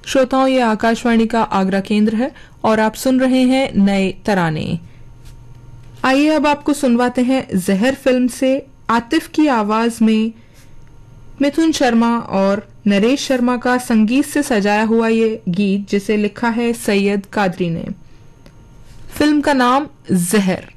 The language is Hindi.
श्रोताओं, ये आकाशवाणी का आगरा केंद्र है और आप सुन रहे हैं नए तराने। आइए अब आपको सुनवाते हैं जहर फिल्म से आतिफ की आवाज में मिथुन शर्मा और नरेश शर्मा का संगीत से सजाया हुआ ये गीत, जिसे लिखा है सैयद कादरी ने। फिल्म का नाम जहर।